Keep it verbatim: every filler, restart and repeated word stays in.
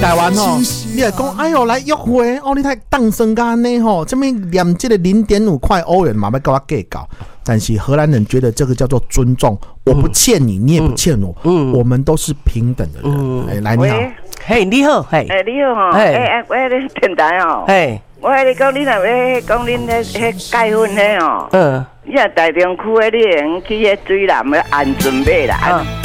台湾吼，你来讲，哎呦来约会哦，你太当生干呢吼，这边连这个零点五块欧元嘛，要跟我计较。但是荷兰人觉得这个叫做尊重，我不欠你，你也不欠我，嗯，我们都是平等的人。嗯，哎，来你好， 嘿，你好，嘿， 哎，你好哈，哎哎，我咧电台哦，嘿，我咧讲你若要讲恁咧迄结婚迄哦，嗯，你若大中区诶，你用去迄水南要安全买啦。